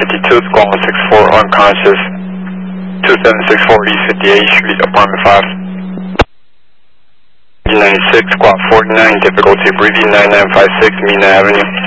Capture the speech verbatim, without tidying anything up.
fifty-two, squad one six four, unconscious, two seven six four East fifty-eighth Street, apartment five. ninety-six, squad forty-nine, difficulty breathing, nine nine five six, Mina Avenue.